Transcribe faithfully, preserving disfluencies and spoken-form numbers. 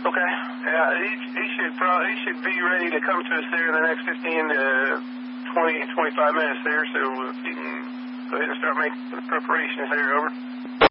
Okay. Yeah, he, he should probably he should be ready to come to us there in the next fifteen to twenty, twenty-five minutes there, so he can go ahead and start making the preparations there. Over.